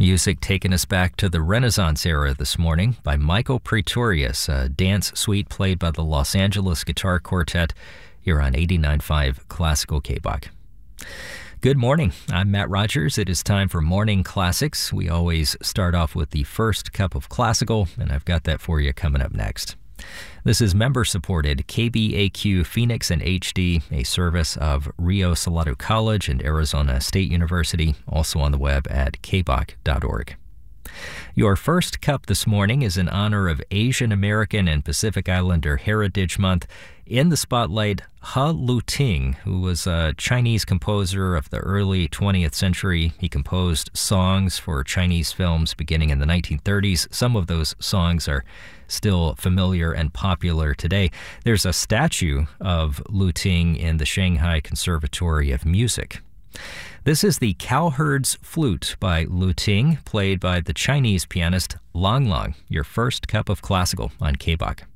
Music taking us back to the Renaissance era this morning by Michael Praetorius, a dance suite played by the Los Angeles Guitar Quartet here on 89.5 Classical KBOC. Good morning. I'm Matt Rogers. It is time for Morning Classics. We always start off with the first cup of classical, and I've got that for you coming up next. This is member-supported KBAQ Phoenix and HD, a service of Rio Salado College and Arizona State University, also on the web at kboc.org. Your first cup this morning is in honor of Asian American and Pacific Islander Heritage Month. In the spotlight, He Luting, who was a Chinese composer of the early 20th century. He composed songs for Chinese films beginning in the 1930s. Some of those songs are still familiar and popular today. There's a statue of Luting in the Shanghai Conservatory of Music. This is the Cowherd's Flute by Luting, played by the Chinese pianist Lang Lang. Your first cup of classical on KBOC.